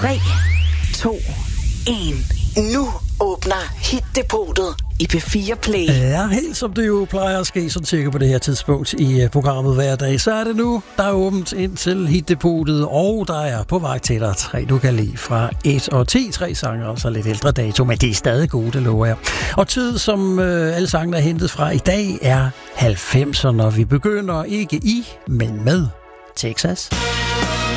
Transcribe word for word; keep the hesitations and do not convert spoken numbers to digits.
tre, to, en. Nu åbner Hit-depotet i P fire Play. Ja, helt som det jo plejer at ske sådan cirka på det her tidspunkt i programmet hver dag. Så er det nu, der er åbent ind til Hit-depotet, og der er på vej til dig tre, du kan lide fra et og ti. Tre sange, altså lidt ældre dato, men det er stadig gode, det lover jeg. Og tid, som øh, alle sangene er hentet fra i dag, er halvfemserne, og vi begynder ikke i, men med Texas.